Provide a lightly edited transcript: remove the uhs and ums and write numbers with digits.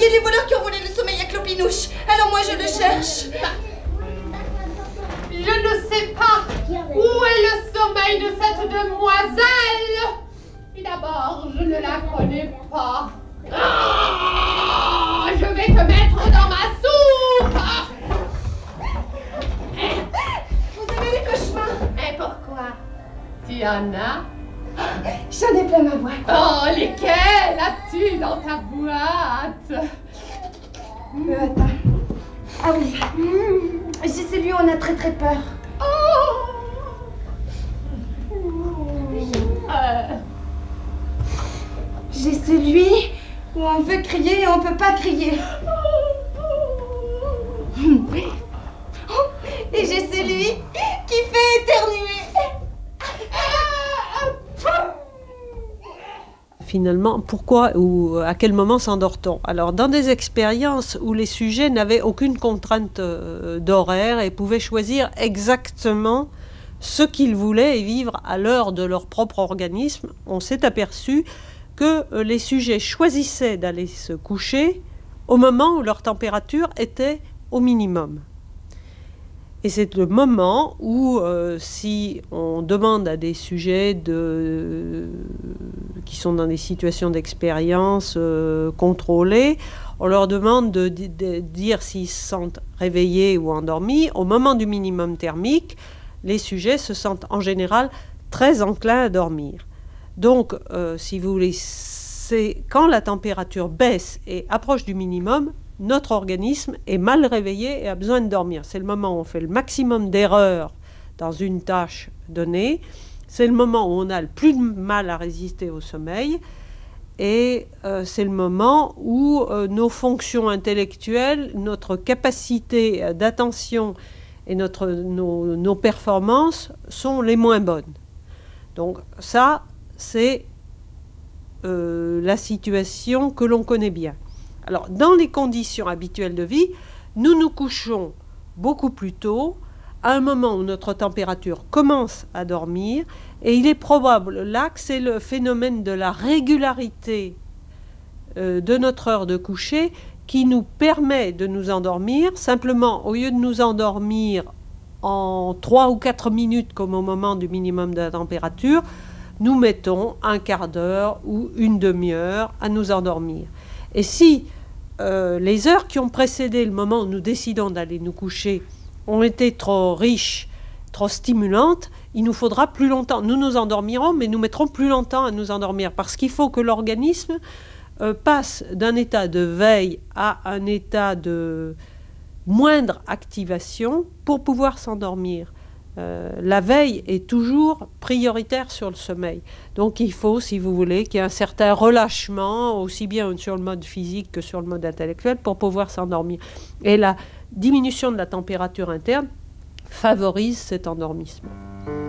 C'est les voleurs qui ont volé le sommeil à Clopinouche. Alors moi je le cherche. Je ne sais pas où est le sommeil de cette demoiselle. Et d'abord, je ne la connais pas. Ah, je vais te mettre dans ma soupe. Vous avez des cauchemars. Et pourquoi? Tu en as? J'en ai plein ma boîte. Oh, lesquels as-tu dans ta boîte? Attends. Ah oui. J'ai celui où on a très très peur. J'ai celui où on veut crier et on peut pas crier. Et j'ai celui qui fait éternuer. Finalement, pourquoi ou à quel moment s'endort-on? Alors, dans des expériences où les sujets n'avaient aucune contrainte d'horaire et pouvaient choisir exactement ce qu'ils voulaient et vivre à l'heure de leur propre organisme, on s'est aperçu que les sujets choisissaient d'aller se coucher au moment où leur température était au minimum. Et c'est le moment où, si on demande à des sujets qui sont dans des situations d'expérience contrôlées, on leur demande de dire s'ils se sentent réveillés ou endormis. Au moment du minimum thermique, les sujets se sentent en général très enclins à dormir. Donc, si vous voulez, c'est quand la température baisse et approche du minimum, notre organisme est mal réveillé et a besoin de dormir. C'est le moment où on fait le maximum d'erreurs dans une tâche donnée. C'est le moment où on a le plus de mal à résister au sommeil. Et c'est le moment où nos fonctions intellectuelles, notre capacité d'attention et nos performances sont les moins bonnes. Donc ça, c'est la situation que l'on connaît bien. Alors, dans les conditions habituelles de vie, nous nous couchons beaucoup plus tôt, à un moment où notre température commence à dormir, et il est probable là que c'est le phénomène de la régularité de notre heure de coucher qui nous permet de nous endormir. Simplement, au lieu de nous endormir en 3 ou 4 minutes comme au moment du minimum de la température, nous mettons un quart d'heure ou une demi-heure à nous endormir. Et si les heures qui ont précédé le moment où nous décidons d'aller nous coucher ont été trop riches, trop stimulantes, il nous faudra plus longtemps. Nous nous endormirons, mais nous mettrons plus longtemps à nous endormir, parce qu'il faut que l'organisme passe d'un état de veille à un état de moindre activation pour pouvoir s'endormir. La veille est toujours prioritaire sur le sommeil. Donc il faut, si vous voulez, qu'il y ait un certain relâchement, aussi bien sur le mode physique que sur le mode intellectuel, pour pouvoir s'endormir. Et la diminution de la température interne favorise cet endormissement.